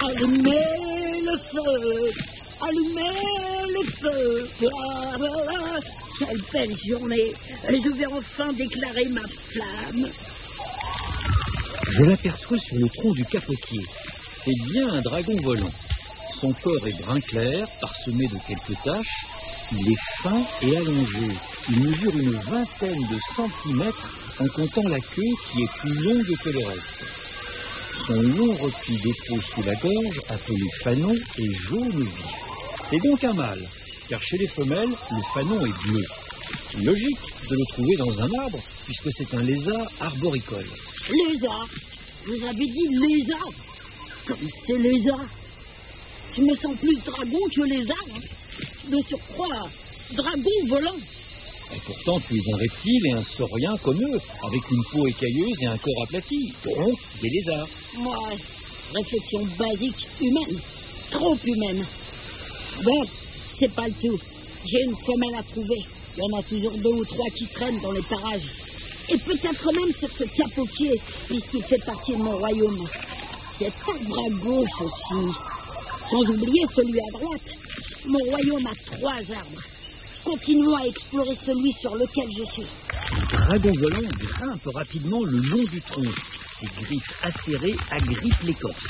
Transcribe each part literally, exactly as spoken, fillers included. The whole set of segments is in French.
Allumez le feu, allumez le feu. Ah, ah, ah. Quelle belle journée. Je vais enfin déclarer ma flamme. Je l'aperçois sur le tronc du capotier. C'est bien un dragon volant. Son corps est brun clair, parsemé de quelques taches. Il est fin et allongé. Il mesure une vingtaine de centimètres en comptant la queue qui est plus longue que le reste. Son long repli de peau sous la gorge, appelé fanon, est jaune vif. C'est donc un mâle, car chez les femelles, le fanon est bleu. Logique de le trouver dans un arbre, puisque c'est un lézard arboricole. Lézard? Vous avez dit lézard? Comme c'est lézard. Je me sens plus dragon que lézard. Hein. De surcroît, dragon volant. Et pourtant, tu es un reptile et un saurien comme eux, avec une peau écailleuse et un corps aplati. Donc, des lézards. Moi, réflexion basique humaine. Trop humaine. Bon, c'est pas le tout. J'ai une femelle à trouver. Il y en a toujours deux ou trois qui traînent dans les parages. Et peut-être même sur ce capotier, puisqu'il fait partie de mon royaume. Cet arbre à gauche aussi. Sans oublier celui à droite. Mon royaume a trois arbres. Continuons à explorer celui sur lequel je suis. Le dragon volant grimpe rapidement le long du tronc. Ses griffes acérées agrippent l'écorce.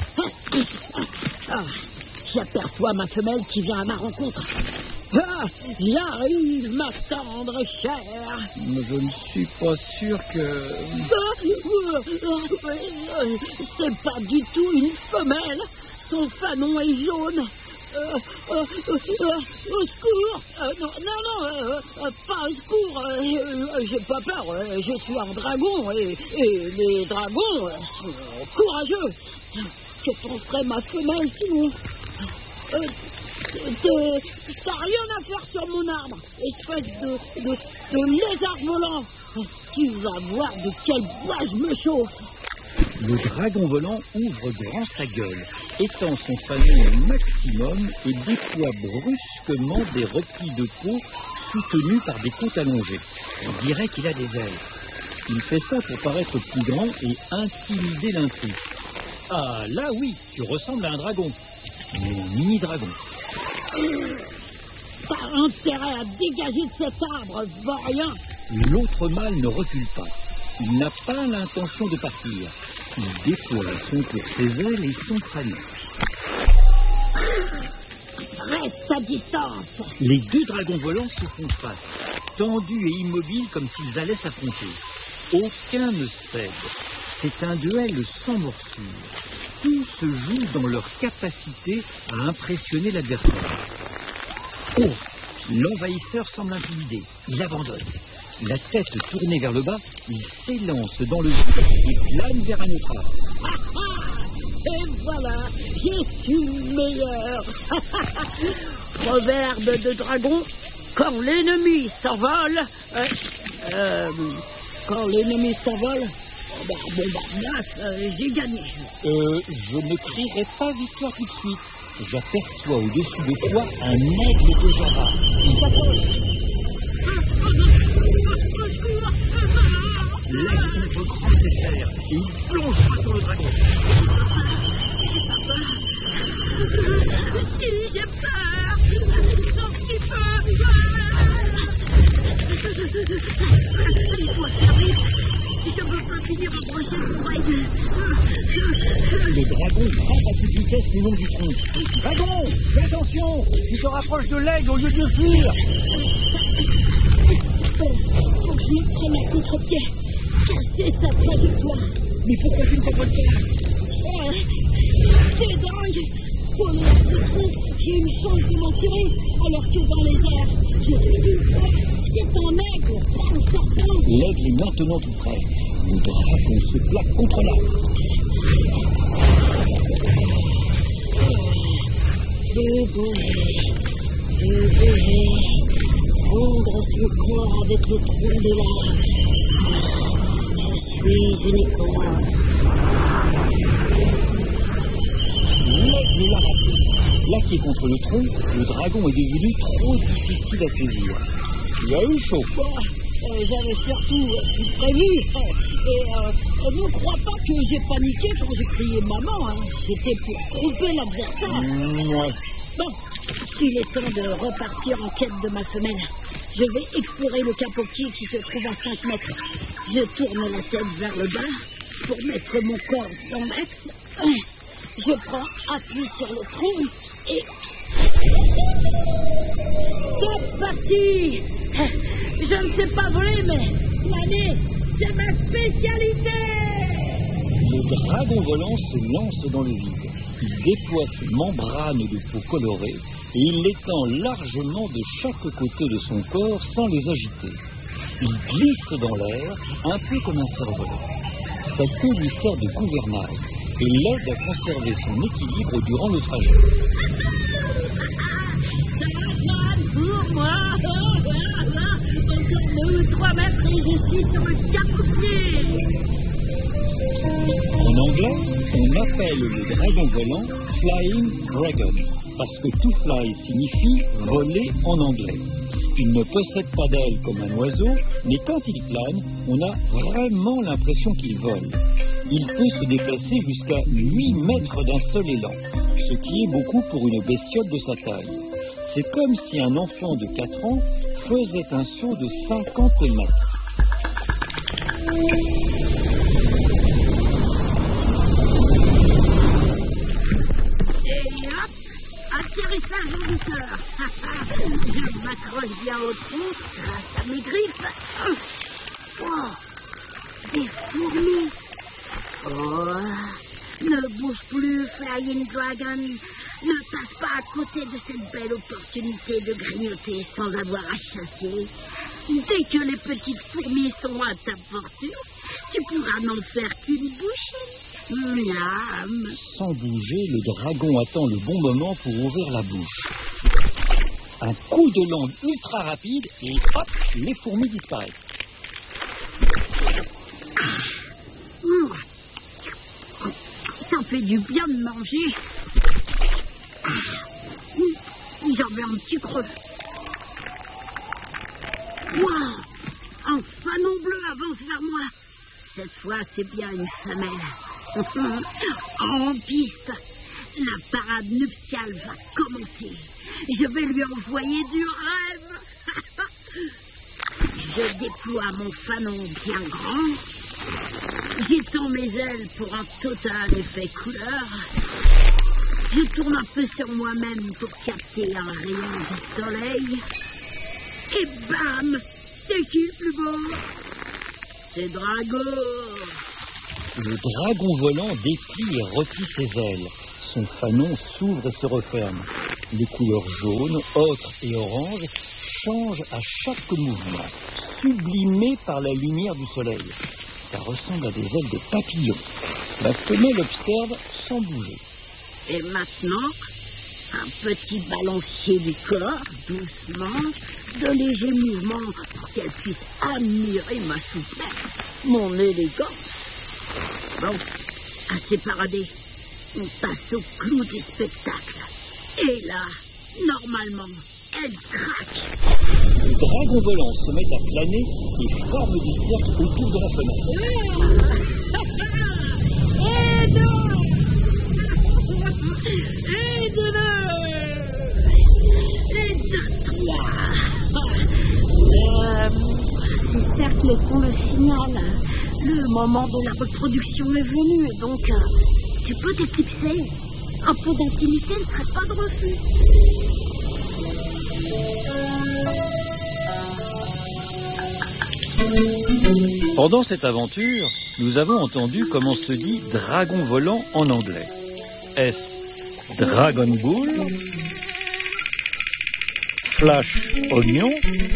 Ah, j'aperçois ma femelle qui vient à ma rencontre. Ah, j'arrive, ma tendre chair. Je ne suis pas sûr que... C'est pas du tout une femelle. Son fanon est jaune. Euh, euh, euh, euh, au secours. euh, Non, non, non, euh, euh, pas au secours. euh, euh, J'ai pas peur. euh, Je suis un dragon et, et les dragons euh, sont courageux. Que t'en ferais ma femelle sinon? euh, T'as rien à faire sur mon arbre, espèce de, de, de lézard volant. Tu vas voir de quel bois je me chauffe. Le dragon volant ouvre grand sa gueule, étend son fanon au maximum et déploie brusquement des replis de peau soutenus par des côtes allongées. On dirait qu'il a des ailes. Il fait ça pour paraître plus grand et intimider l'intrus. Ah, là oui, tu ressembles à un dragon. Mais un mini-dragon. T'as intérêt à dégager de cet arbre, vaurien. L'autre mâle ne recule pas. Il n'a pas l'intention de partir. Il déploie à son tour ses ailes et son crâne. Reste à distance. Les deux dragons volants se font face, tendus et immobiles comme s'ils allaient s'affronter. Aucun ne cède. C'est un duel sans morsure. Tout se joue dans leur capacité à impressionner l'adversaire. Oh, l'envahisseur semble intimidé. Il abandonne. La tête tournée vers le bas, il s'élance dans le vide et plane vers un autre arbre. Ah, ah, et voilà, je suis le meilleur. Proverbe de dragon, quand l'ennemi s'envole, euh, euh, quand l'ennemi s'envole, oh bah, bon bah, bref, euh, j'ai gagné. Euh, je ne crierai pas victoire tout de suite. J'aperçois au-dessus de toi un aigle de Java. Il s'approche. L'aigle ouvre grand ses airs et il plongera sur le dragon. J'ai pas peur. Si, j'ai peur. Un petit peu. Il faut faire vite. Je ne veux pas finir en prochaine oreille. Le dragon frappe à toute vitesse le long du tronc. Dragon, fais attention. Tu te rapproches de l'aigle au lieu de le fuir. Bon, faut que je me prenne à contre-pied. Casser sa trajectoire. Mais pourquoi tu ne t'en pas? Oh, c'est dingue. Voler à ce trou, j'ai une chance de m'en tirer, alors que dans les airs, je suis une fois. C'est un aigle, pas un serpent. L'aigle est maintenant tout près. Le dragon se plaque contre l'arbre. Débouler, débouler, fondre son corps avec le tronc de l'arbre. Je suis uniquement. L'aigle l'a raté. Plaqué contre le tronc, le dragon est devenu trop difficile à saisir. Tu as eu chaud. Oh, euh, j'avais surtout euh, tout prévu. Et euh, ne crois pas que j'ai paniqué quand j'ai crié maman. Hein. C'était pour tromper l'adversaire. Mmh, ouais. Bon, il est temps de repartir en quête de ma femelle. Je vais explorer le capotier qui se trouve à cinq mètres. Je tourne la tête vers le bas pour mettre mon corps dans l'axe. Je prends appui sur le tronc et... C'est parti! Je ne sais pas voler, mais planer, c'est ma spécialité! Le dragon volant se lance dans le vide. Il déploie ses membranes de peau colorée et il les tend largement de chaque côté de son corps sans les agiter. Il glisse dans l'air, un peu comme un cerf-volant. Sa queue lui sert de gouvernail et l'aide à conserver son équilibre durant le trajet. Ça va pour moi. Encore deux ou trois mètres et je suis sur le capotier. En anglais, on appelle le dragon volant Flying Dragon, parce que to fly signifie voler en anglais. Il ne possède pas d'aile comme un oiseau, mais quand il plane, on a vraiment l'impression qu'il vole. Il peut se déplacer jusqu'à huit mètres d'un seul élan, ce qui est beaucoup pour une bestiole de sa taille. C'est comme si un enfant de quatre ans faisait un saut de cinquante mètres. Atterrissage en douceur. Je m'accroche bien au tronc grâce à mes griffes. Oh, des fourmis. Oh, ne bouge plus, Flying Dragon. Ne passe pas à côté de cette belle opportunité de grignoter sans avoir à chasser. Dès que les petites fourmis sont à ta portée, tu pourras n'en faire qu'une bouchée. Miam. Sans bouger, le dragon attend le bon moment pour ouvrir la bouche. Un coup de langue ultra rapide et hop, les fourmis disparaissent. Mmh. Ça fait du bien de manger. Mmh. J'avais un petit creux. Wow. Un fanon bleu avance vers moi. Cette fois, c'est bien une femelle. En piste, la parade nuptiale va commencer. Je vais lui envoyer du rêve. Je déploie mon fanon bien grand. J'étends mes ailes pour un total effet couleur. Je tourne un peu sur moi-même pour capter un rayon du soleil. Et bam, c'est qui le plus beau? C'est Drago. Le dragon volant déplie et replie ses ailes. Son fanon s'ouvre et se referme. Les couleurs jaune, ocre et orange changent à chaque mouvement, sublimées par la lumière du soleil. Ça ressemble à des ailes de papillon. La femelle observe sans bouger. Et maintenant, un petit balancier du corps, doucement, de légers mouvements pour qu'elle puisse admirer ma souplesse, mon élégance. Bon, assez paradé. On passe au clou du spectacle. Et là, normalement, elle craque. Le dragon volant se met à planer et forme des cercles autour de la fenêtre. Aide-le! Aide-toi! Euh, ces cercles sont le signal. Le moment de la reproduction est venu et donc euh, tu peux t'éclipser. Un peu d'intimité ne serait pas de refus. Pendant cette aventure, nous avons entendu comment se dit dragon volant en anglais. Est-ce Dragon Bull, Flash Oignon,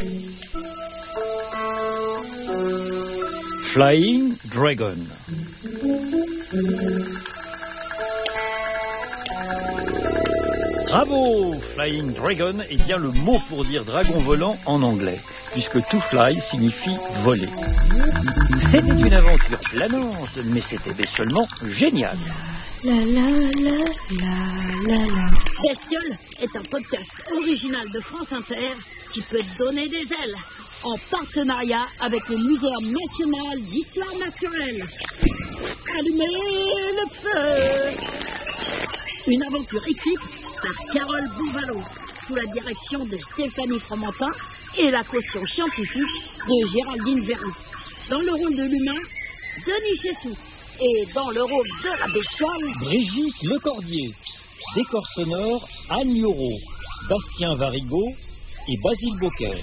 Flying Dragon. Bravo! Flying Dragon est bien le mot pour dire dragon volant en anglais, puisque to fly signifie voler. C'était une aventure planante, mais c'était seulement génial. La la la la la la. Bestiole est un podcast original de France Inter qui peut donner des ailes. en partenariat avec le Muséum national d'histoire naturelle. Allumez le feu! Une aventure écrite par Carole Bouvalo, sous la direction de Stéphanie Fromentin et la caution scientifique de Géraldine Vernou. Dans le rôle de l'humain, Denis Chessou. Et dans le rôle de la bestiole, Brigitte Lecordier. Décor sonore, Anne Liorot, Bastien Varigot et Basile Bocquer.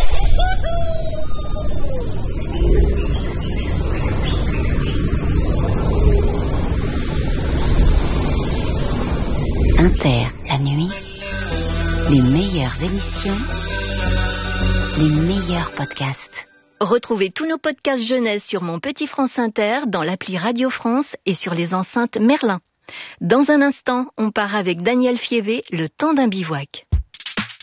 Inter, la nuit, les meilleures émissions, les meilleurs podcasts. Retrouvez tous nos podcasts jeunesse sur Mon Petit France Inter, dans l'appli Radio France et sur les enceintes Merlin. Dans un instant, on part avec Daniel Fievé, Le temps d'un bivouac.